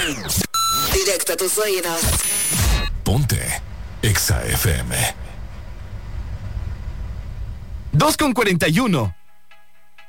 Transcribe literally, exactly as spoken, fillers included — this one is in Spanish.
Directo a tus oídos. Ponte Exa F M. dos con cuarenta y uno.